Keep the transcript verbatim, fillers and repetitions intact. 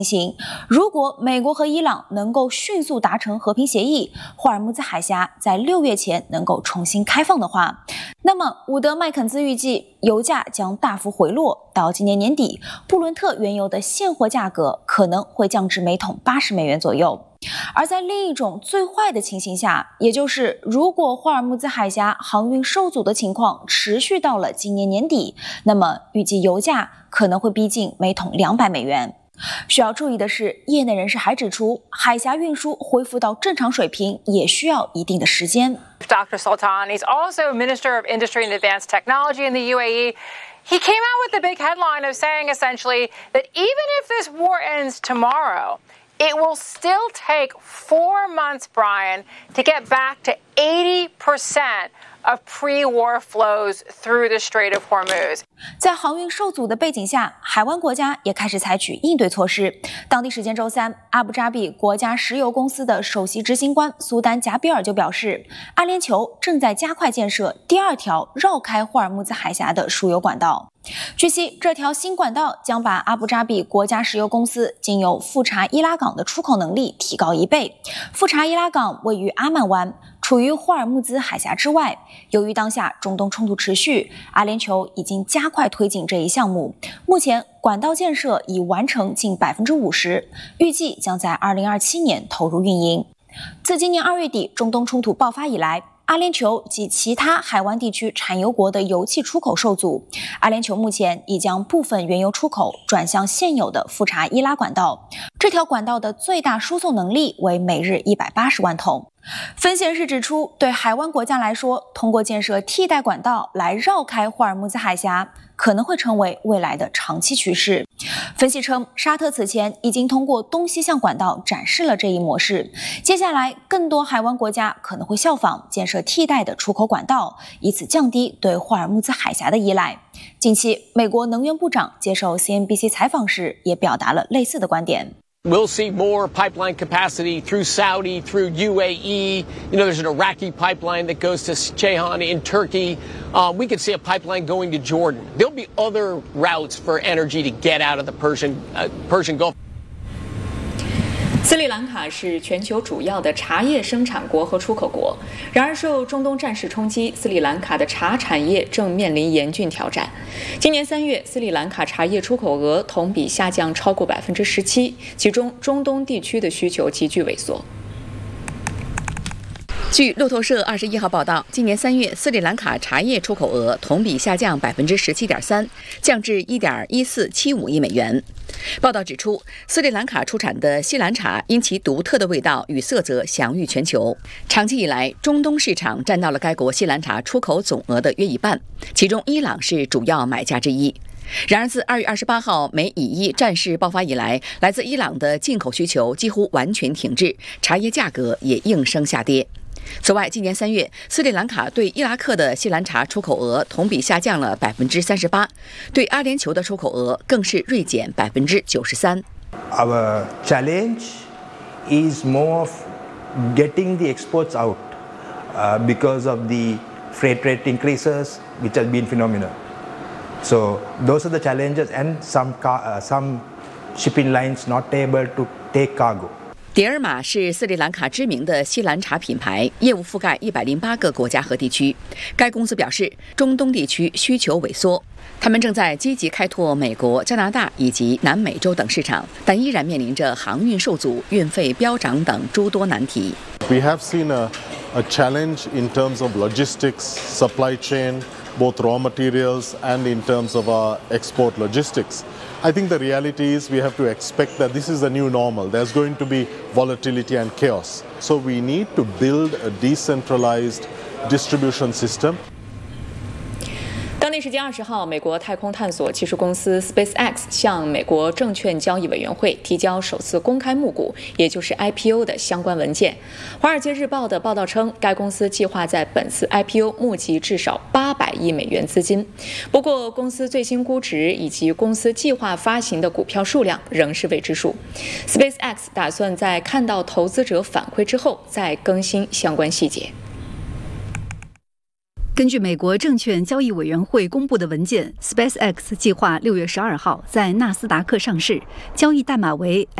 行。如果美国和伊朗能够迅速达成和平协议，霍尔木兹海峡在六月前能够重新开放的话，那么伍德麦肯兹预计油价将大幅回落，到今年年底，布伦特原油的现货价格可能会降至每桶八十美元左右。而在另一种最坏的情形下，也就是如果霍尔木兹海峡航运受阻的情况持续到了今年年底，那么预计油价可能会逼近每桶两百美元。需要注意的是，业内人士还指出，海峡运输恢复到正常水平也需要一定的时间。 Doctor Sultan, he's also Minister of Industry and Advanced Technology in the U A E. He came out with the big headline of saying essentially that even if this war ends tomorrow, it will still take four months, Brian, to get back to eighty percent of pre-war flows through the Strait of Hormuz. 在航运受阻的背景下，海湾国家也开始采取应对措施。当地时间周三，阿布扎比国家石油公司的首席执行官苏丹贾比尔就表示，阿联酋正在加快建设第二条绕开霍尔木兹海峡的输油管道。据悉，这条新管道将把阿布扎比国家石油公司经由富查伊拉港的出口能力提高一倍。富查伊拉港位于阿曼湾，处于霍尔木兹海峡之外。由于当下中东冲突持续，阿联酋已经加快推进这一项目。目前，管道建设已完成近 百分之五十， 预计将在二零二七年投入运营。自今年二月底中东冲突爆发以来，阿联酋及其他海湾地区产油国的油气出口受阻，阿联酋目前已将部分原油出口转向现有的富查伊拉管道。这条管道的最大输送能力为每日一百八十万桶。分析人士指出，对海湾国家来说，通过建设替代管道来绕开霍尔木兹海峡，可能会成为未来的长期趋势。分析称，沙特此前已经通过东西向管道展示了这一模式，接下来更多海湾国家可能会效仿建设替代的出口管道，以此降低对霍尔木兹海峡的依赖。近期，美国能源部长接受 C N B C 采访时也表达了类似的观点。 We'll see more pipeline capacity through Saudi, through U A E. You know, there's an Iraqi pipeline that goes to Ceyhan in Turkey. Uh, we could see a pipeline going to Jordan. There'll be other routes for energy to get out of the Persian, uh, Persian Gulf. 斯里兰卡是全球主要的茶叶生产国和出口国，然而受中东战事冲击，斯里兰卡的茶产业正面临严峻挑战。今年三月，斯里兰卡茶叶出口额同比下降超过百分之十七，其中中东地区的需求急剧萎缩。据路透社二十一号报道，今年三月，斯里兰卡茶叶出口额同比下降百分之十七点三，降至一点一四七五亿美元。报道指出，斯里兰卡出产的西兰茶因其独特的味道与色泽享誉全球。长期以来，中东市场占到了该国西兰茶出口总额的约一半，其中伊朗是主要买家之一。然而，自二月二十八号美以伊战事爆发以来，来自伊朗的进口需求几乎完全停滞，茶叶价格也应声下跌。此外，今年三月，斯里兰卡对伊拉克的西兰茶出口额同比下降了百分之三十八，对阿联酋的出口额更是锐减百分之九十三。 Our challenge is more of getting the exports out uh, because of the freight rate increases, which has been phenomenal. So those are the challenges, and some car, uh, some shipping lines not able to take cargo. 迪尔玛是斯里兰卡知名的西兰茶品牌，业务覆盖一百零八个国家和地区。该公司表示，中东地区需求萎缩，他们正在积极开拓美国、加拿大以及南美洲等市场，但依然面临着航运受阻、运费飙涨等诸多难题。 We have seen a, a challenge in terms of logistics, supply chain, both raw materials and in terms of our export logistics. I think the reality is we have to expect that this is the new normal. There's going to be volatility and chaos. So we need to build a decentralized distribution system. 当地时间二十号，美国太空探索技术公司 SpaceX 向美国证券交易委员会提交首次公开募股，也就是 I P O 的相关文件。《华尔街日报》的报道称，该公司计划在本次 I P O 募集至少八百亿美元资金。不过，公司最新估值以及公司计划发行的股票数量仍是未知数。SpaceX 打算在看到投资者反馈之后再更新相关细节。 根据美国证券交易委员会公布的文件 ，SpaceX 计划六月十二号在纳斯达克上市，交易代码为